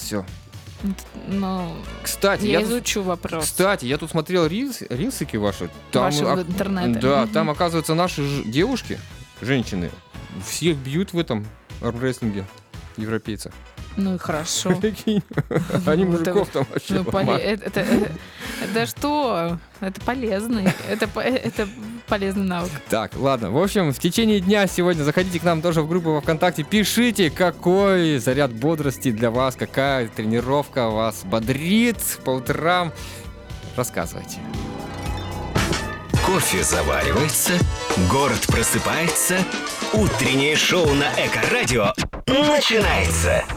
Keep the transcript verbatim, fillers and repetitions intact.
все. Ну, Кстати, я, я тут- изучу вопрос. Кстати, я тут смотрел рилс, рилсики ваши. Там, Ваши ок- интернеты. Да, Мгм. там, оказывается, наши ж- девушки, женщины, всех бьют в этом армрестлинге европейцев. Ну и хорошо. Прикинь. Они Ну, это- мужиков там вообще Ну, поле- ломают. это, это- это- да что? Это полезный. Это, по- это полезный навык. Так, ладно. В общем, в течение дня сегодня заходите к нам тоже в группу во ВКонтакте. Пишите, какой заряд бодрости для вас, какая тренировка вас бодрит по утрам. Рассказывайте. Кофе заваривается, город просыпается, утреннее шоу на Эко-радио начинается.